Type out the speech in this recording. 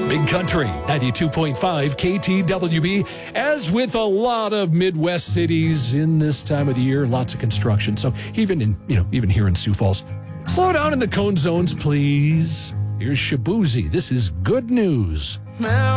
Big Country, 92.5 KTWB. As with a lot of Midwest cities in this time of the year, lots of construction. So even here in Sioux Falls, slow down in the cone zones, please. Here's Shaboozey. This is good news.